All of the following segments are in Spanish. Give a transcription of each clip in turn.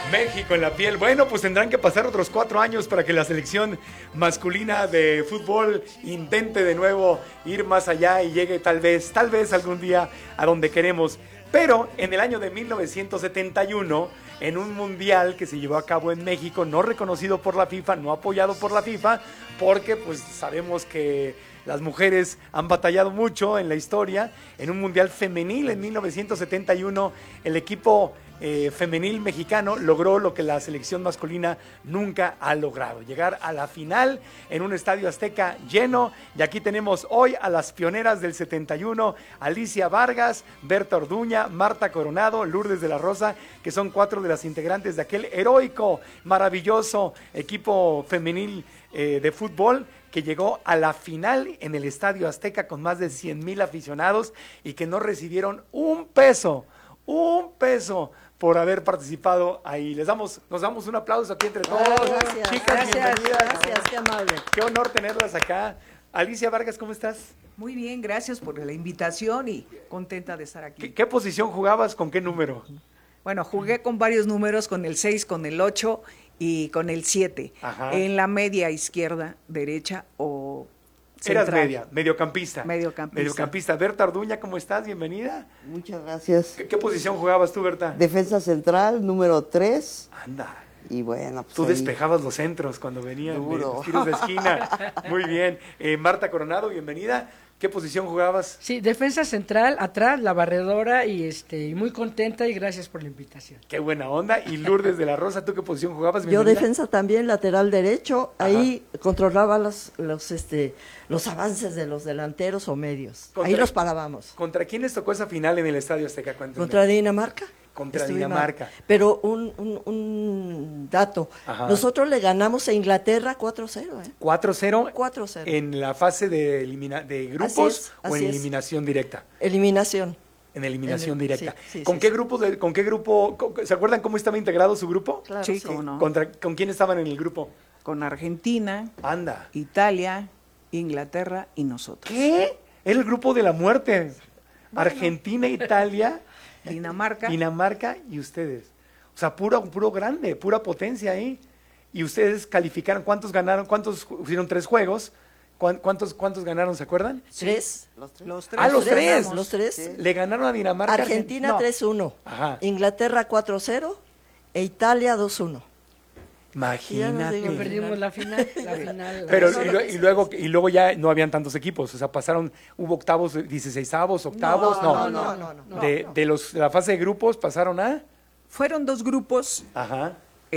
México en la piel. Bueno, pues tendrán que pasar otros 4 años para que la selección masculina de fútbol intente de nuevo ir más allá y llegue tal vez algún día a donde queremos. Pero en el año de 1971, en un mundial que se llevó a cabo en México, no reconocido por la FIFA, no apoyado por la FIFA, porque pues sabemos que las mujeres han batallado mucho en la historia. En un mundial femenil en 1971, el equipo femenil mexicano logró lo que la selección masculina nunca ha logrado: llegar a la final en un estadio azteca lleno. Y aquí tenemos hoy a las pioneras del 71, Alicia Vargas, Berta Orduña, Marta Coronado, Lourdes de la Rosa, que son 4 de las integrantes de aquel heroico, maravilloso equipo femenil de fútbol que llegó a la final en el Estadio Azteca con más de 100,000 aficionados y que no recibieron un peso por haber participado ahí. Nos damos un aplauso aquí entre todos. Gracias. Chicas, bienvenidas. Gracias, qué amable. Qué honor tenerlas acá. Alicia Vargas, ¿cómo estás? Muy bien, gracias por la invitación y contenta de estar aquí. ¿Qué posición jugabas? ¿Con qué número? Bueno, jugué con varios números, con el 6, con el 8 y con el 7. Ajá. En la media izquierda, derecha o Eras central. mediocampista. Mediocampista. Berta Orduña, ¿cómo estás? Bienvenida. Muchas gracias. ¿Qué posición jugabas tú, Berta? Defensa central, número 3. Anda. Y bueno, pues Tú ahí, despejabas los centros cuando venían Duro. los tiros de esquina. Muy bien. Marta Coronado, bienvenida. ¿Qué posición jugabas? Sí, defensa central, atrás, la barredora y muy contenta y gracias por la invitación. Qué buena onda. Y Lourdes de la Rosa, ¿tú qué posición jugabas? Yo Bienvenida. defensa también, lateral derecho, Ajá. ahí controlaba los avances de los delanteros o medios. Ahí los parábamos. ¿Contra quién les tocó esa final en el Estadio Azteca? Cuéntame. Contra Dinamarca. Contra Estuvimos. Dinamarca. Pero un dato, Ajá. nosotros le ganamos a Inglaterra 4-0, ¿eh? 4-0 4-0. en la fase de grupos o así en es. eliminación directa. Eliminación. En eliminación directa. sí, ¿Con sí, qué sí. grupo, se acuerdan cómo estaba integrado su grupo? Claro, Sí, cómo no. ¿Con quién estaban en el grupo? Con Argentina, Anda. Italia, Inglaterra y nosotros. ¿Qué? Era el grupo de la muerte. Argentina, Italia, Dinamarca. y ustedes. O sea, puro grande, pura potencia ahí. Y ustedes calificaron, ¿cuántos ganaron? ¿Cuántos hicieron 3 juegos? ¿Cuántos ganaron, se acuerdan? 3. los 3. Los Ah, los tres. ganamos. Los 3. Sí. Le ganaron a Dinamarca. Argentina No. 3-1. Ajá. Inglaterra 4-0 e Italia 2-1. Imagínate. digo, Que perdimos la final. Pero y luego ya no habían tantos equipos, o sea, hubo octavos, 16avos, octavos, No. De la fase de grupos pasaron a... Fueron 2 grupos, Ajá,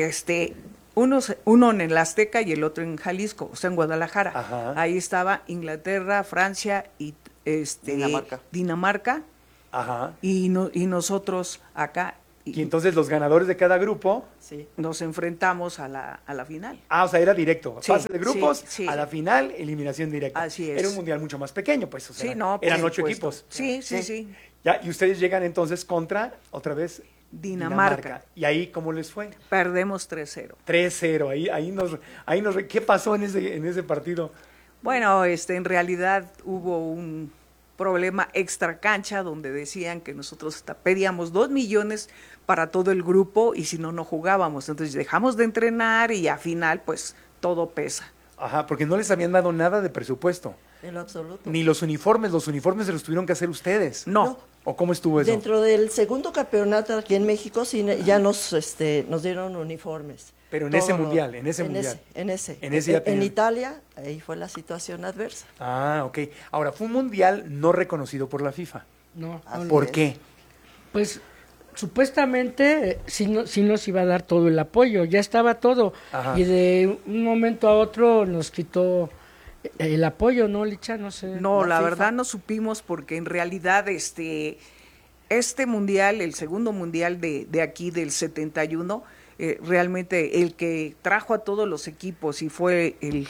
uno en el Azteca y el otro en Jalisco, o sea, en Guadalajara. Ajá. Ahí estaba Inglaterra, Francia y Dinamarca ajá. y nosotros acá. Y entonces los ganadores de cada grupo... Sí. Nos enfrentamos a la final. Ah, o sea, era directo, Sí, fase de grupos, sí. a la final, eliminación directa. Así es. Era un mundial mucho más pequeño, pues, o sea, Sí, no, por eran 8 supuesto. equipos. Sí. Ya, y ustedes llegan entonces contra, otra vez, Dinamarca. ¿Y ahí cómo les fue? Perdemos 3-0. 3-0, ¿qué pasó en ese partido? Bueno, en realidad hubo un problema extra cancha donde decían que nosotros hasta pedíamos 2 millones para todo el grupo y si no, no jugábamos. Entonces dejamos de entrenar y al final, pues, todo pesa. Ajá, porque no les habían dado nada de presupuesto. En lo absoluto. Ni los uniformes se los tuvieron que hacer ustedes. No. ¿O cómo estuvo eso? Dentro del segundo campeonato aquí en México sí, ya nos dieron uniformes. Pero en ese mundial, en ese ya En tenían. Italia, ahí fue la situación adversa. Ah, ok. Ahora, fue un mundial no reconocido por la FIFA. No. ¿Por qué? Pues supuestamente sí nos iba a dar todo el apoyo, ya estaba todo. Ajá. Y de un momento a otro nos quitó el apoyo, ¿no, Licha? No sé. No, la FIFA. verdad no supimos porque en realidad este mundial, el segundo mundial de aquí del 71, realmente el que trajo a todos los equipos y fue el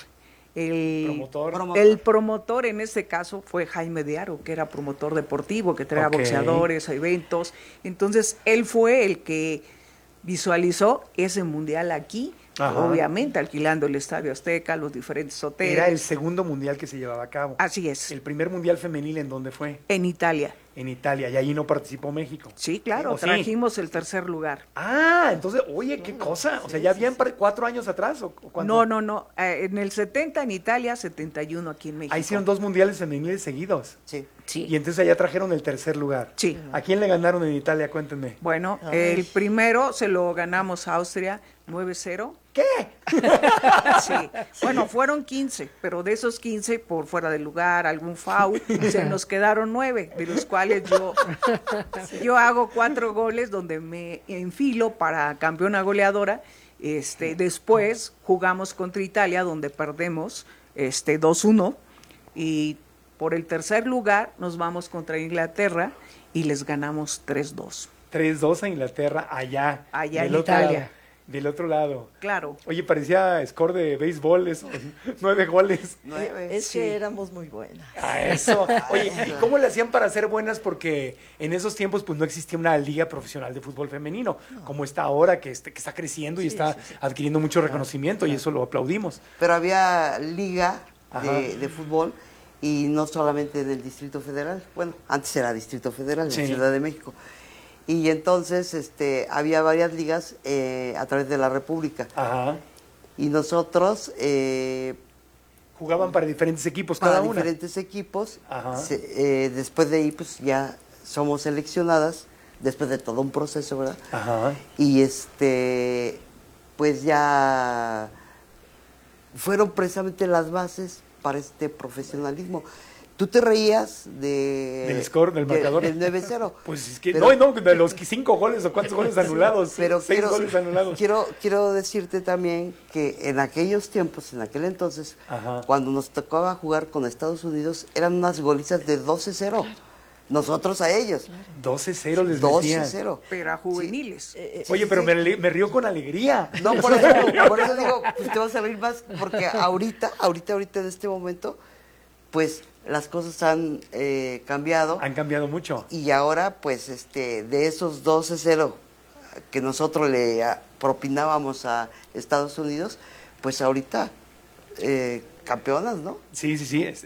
promotor en este caso fue Jaime de Aro, que era promotor deportivo, que traía Ok. boxeadores, eventos. Entonces, él fue el que visualizó ese mundial aquí, Ajá. obviamente alquilando el Estadio Azteca, los diferentes hoteles. Era el segundo mundial que se llevaba a cabo. Así es, El primer mundial femenil, ¿en dónde fue? en Italia. en Italia y allí no participó México. Sí, claro, ¿O sí? trajimos el tercer lugar. Ah, entonces, oye, qué cosa. O sea, ¿ya habían 4 años atrás? ¿O cuánto? No. En el 70 en Italia, 71 aquí en México. Ahí hicieron 2 mundiales femeniles seguidos. Sí. Sí. Y entonces allá trajeron el tercer lugar. Sí. ¿A quién le ganaron en Italia? Cuéntenme. Bueno, Ay. el primero se lo ganamos a Austria 9-0. ¿Qué? Sí. Bueno, fueron 15, pero de esos 15 por fuera del lugar, algún foul, se nos quedaron 9, de los cuales yo hago 4 goles donde me enfilo para campeona goleadora. Después jugamos contra Italia donde perdemos 2-1 y por el tercer lugar nos vamos contra Inglaterra y les ganamos 3-2. 3-2 a Inglaterra, allá. Allá en otro Italia. lado, del otro lado. Claro. Oye, parecía score de béisbol eso. 9 goles. 9. Es Sí. que éramos muy buenas. A eso. Oye, ¿y cómo le hacían para ser buenas? Porque en esos tiempos pues no existía una liga profesional de fútbol femenino, como está ahora, que está creciendo y está adquiriendo mucho reconocimiento, y eso lo aplaudimos. Pero había liga Ajá. de fútbol y no solamente del Distrito Federal. Bueno, antes era Distrito Federal, Sí. en Ciudad de México. Y entonces había varias ligas a través de la República. Ajá. Y nosotros, Jugaban para diferentes equipos para cada una. diferentes equipos, Ajá. después de ahí pues ya somos seleccionadas, después de todo un proceso, ¿verdad? Ajá. Y pues ya fueron precisamente las bases para este profesionalismo. Tú te reías Del score, del marcador. del 9-0. Pues es que, Pero- no, de los 5 goles o cuántos goles anulados. Pero 6 goles anulados. quiero decirte también que en aquellos tiempos, en aquel entonces, Ajá. cuando nos tocaba jugar con Estados Unidos, eran unas golizas de 12-0. Nosotros a ellos. 12-0 les metían. 12-0. Pero a juveniles. Oye, pero me río con alegría. No, por eso digo, pues te vas a reír más, porque ahorita, en este momento, pues las cosas han cambiado. Han cambiado mucho. Y ahora, pues, de esos 12-0 que nosotros le propinábamos a Estados Unidos, pues ahorita campeonas, ¿no? Sí,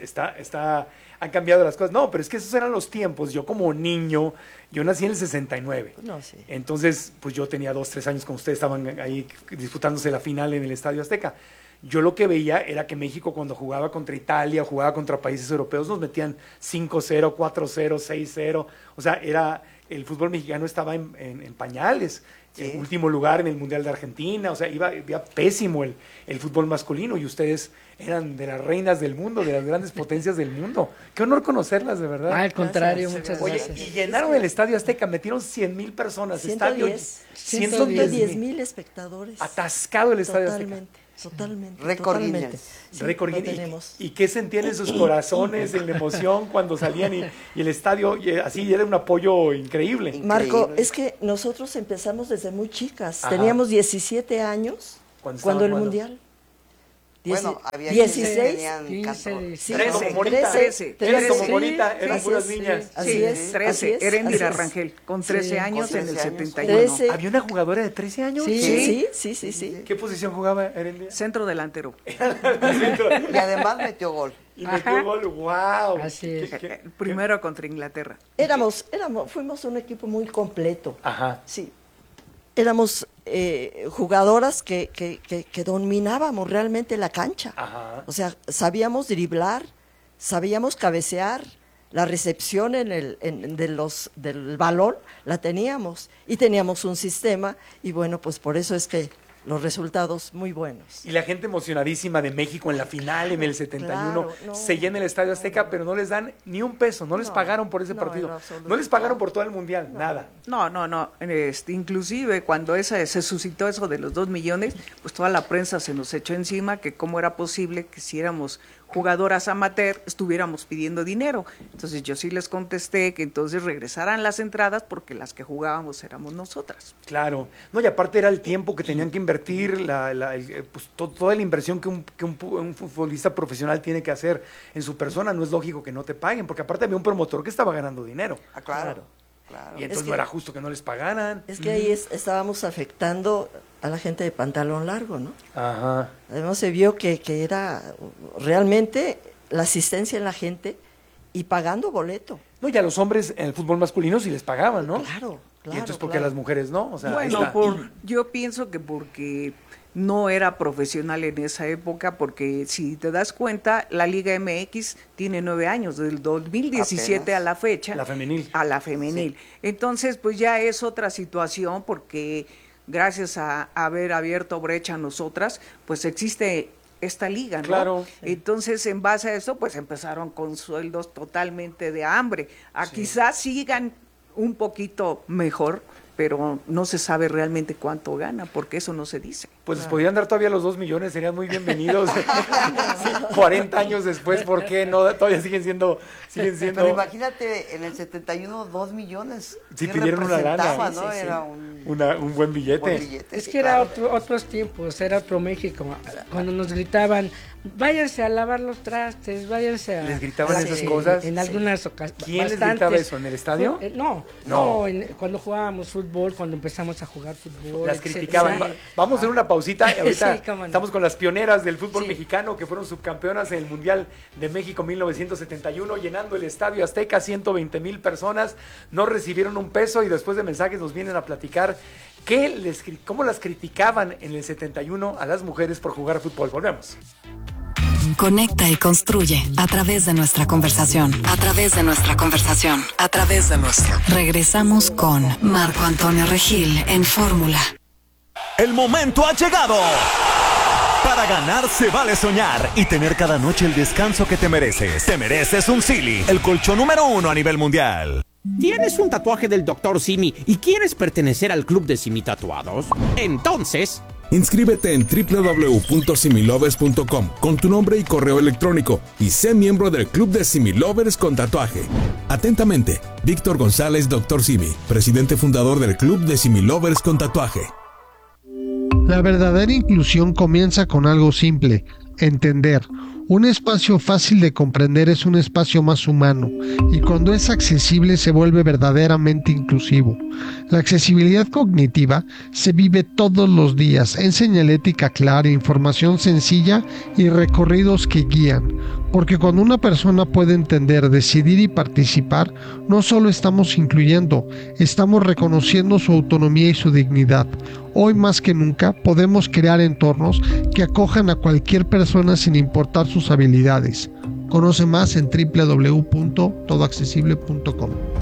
han cambiado las cosas. No, pero es que esos eran los tiempos. Yo como niño, yo nací en el 69. No, sí. Entonces, pues yo tenía 2, 3 años cuando ustedes estaban ahí disputándose la final en el Estadio Azteca. Yo lo que veía era que México cuando jugaba contra Italia, jugaba contra países europeos, nos metían 5-0, 4-0, 6-0. O sea, el fútbol mexicano estaba en pañales. Sí. En último lugar en el Mundial de Argentina. O sea, iba pésimo el fútbol masculino, y ustedes eran de las reinas del mundo, de las grandes potencias del mundo. Qué honor conocerlas, de verdad. Al contrario, Gracias. muchas Oye, gracias. y llenaron el Estadio Azteca, metieron 100,000 personas. 110. 110,000. Espectadores. Atascado el Estadio Azteca. Totalmente. Récord totalmente. Guinness. Sí, Récord lo Guinness. tenemos. ¿Y qué sentían en sus corazones, en la emoción cuando salían y el estadio, así era un apoyo increíble? Marco, Increíble. es que nosotros empezamos desde muy chicas. Ajá. Teníamos 17 años Cuando cuando estaban el jugando. Mundial. Bueno, había quienes 16. tenían 15, 14. Sí, 13, como Morita. 13. Eran como Sí, Morita, sí, eran sí, puras sí. niñas. Así Sí, es, 13. así es, Erendira así es. Rangel, con 13 Sí. años Con en el 13 años. 71. 13. ¿Había una jugadora de 13 años? Sí. Sí. ¿Qué posición jugaba Erendia? Centro delantero. Y además metió gol. Y metió gol, wow. Así es. Primero contra Inglaterra. Fuimos un equipo muy completo. Ajá. Sí. Éramos jugadoras que dominábamos realmente la cancha. Ajá. O sea, sabíamos driblar, sabíamos cabecear, la recepción del balón la teníamos y teníamos un sistema, y bueno, pues por eso es que los resultados muy buenos. Y la gente emocionadísima de México en la final, en el 71, Claro, no. se llena el Estadio Azteca, pero no les dan ni un peso, no les No, pagaron por ese no, partido, en absoluto. no les pagaron por todo el Mundial, nada. No. Inclusive cuando se suscitó eso de los 2 millones, pues toda la prensa se nos echó encima que cómo era posible que si éramos jugadoras amateur estuviéramos pidiendo dinero. Entonces yo sí les contesté que entonces regresaran las entradas porque las que jugábamos éramos nosotras. Claro, no, y aparte era el tiempo que tenían que invertir, pues, toda la inversión que un futbolista profesional tiene que hacer en su persona. No es lógico que no te paguen, porque aparte había un promotor que estaba ganando dinero, Ah, claro. y entonces Es que- no era justo que no les pagaran. Es que ahí estábamos afectando a la gente de pantalón largo, ¿no? Ajá. Además se vio que era realmente la asistencia en la gente y pagando boleto. No, y a los hombres en el fútbol masculino sí les pagaban, ¿no? Claro, Y entonces, ¿por qué a claro. las mujeres no? O sea, ahí Bueno, está. yo pienso que porque no era profesional en esa época, porque si te das cuenta, la Liga MX tiene 9 años, del 2017 Apenas. a la fecha. La femenil. A la femenil. Entonces, pues ya es otra situación, porque gracias a haber abierto brecha a nosotras, pues existe esta liga, ¿no? Claro. Entonces, en base a eso, pues empezaron con sueldos totalmente de hambre. Quizás sigan un poquito mejor, pero no se sabe realmente cuánto gana, porque eso no se dice. Pues les podrían dar todavía los 2 millones, serían muy bienvenidos. Sí, 40 años después, ¿por qué no? Todavía siguen siendo... Pero imagínate, en el 71, 2 millones. Sí, ¿qué pidieron una representaba, lana. ¿no? Sí, sí. Era un un buen billete. buen billete. Es sí, que era claro. otros tiempos, era otro México. Cuando nos gritaban, váyanse a lavar los trastes, váyanse a... ¿Les gritaban Sí, esas cosas? En algunas ocasiones. ¿Quién les gritaba eso? ¿En el estadio? No, cuando jugábamos fútbol, cuando empezamos a jugar fútbol. Las etcétera. criticaban. Vamos a hacer una pausita. Ahorita Sí, cómo no. estamos con las pioneras del fútbol Sí. mexicano que fueron subcampeonas en el Mundial de México 1971, llenando el Estadio Azteca, 120,000 personas. No recibieron un peso y después de mensajes nos vienen a platicar cómo las criticaban en el 71 a las mujeres por jugar fútbol. Volvemos. Conecta y construye a través de nuestra conversación. Regresamos con Marco Antonio Regil en Fórmula. El momento ha llegado. Para ganar se vale soñar y tener cada noche el descanso que te mereces. Te mereces un Silly, el colchón número 1 a nivel mundial. ¿Tienes un tatuaje del Dr. Simi y quieres pertenecer al club de Simi Tatuados? Entonces, inscríbete en www.similovers.com con tu nombre y correo electrónico y sé miembro del club de Similovers con tatuaje. Atentamente, Víctor González, Dr. Simi, presidente fundador del club de Similovers con tatuaje. La verdadera inclusión comienza con algo simple: entender. Un espacio fácil de comprender es un espacio más humano, y cuando es accesible se vuelve verdaderamente inclusivo. La accesibilidad cognitiva se vive todos los días en señalética clara, información sencilla y recorridos que guían. Porque cuando una persona puede entender, decidir y participar, no solo estamos incluyendo, estamos reconociendo su autonomía y su dignidad. Hoy más que nunca podemos crear entornos que acojan a cualquier persona sin importar sus habilidades. Conoce más en www.todoaccesible.com.